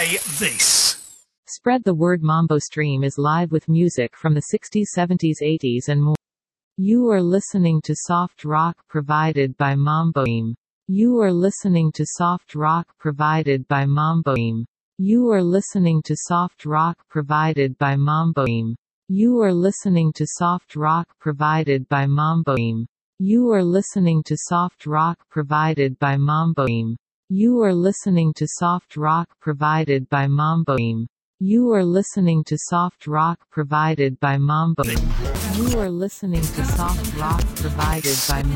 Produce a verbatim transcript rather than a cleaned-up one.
say this. Spread the word. Mambo Stream is live with music from the sixties, seventies, eighties and more. You are listening to soft rock provided by Mambo Stream. You are listening to soft rock provided by Mambo Stream. You are listening to soft rock provided by Mambo Stream. You are listening to soft rock provided by Mambo Stream. You are listening to soft rock provided by Mambo Stream. You are listening to soft rock provided by Mambo Stream. You are listening to soft rock provided by Mambo Stream. You are listening to soft rock provided by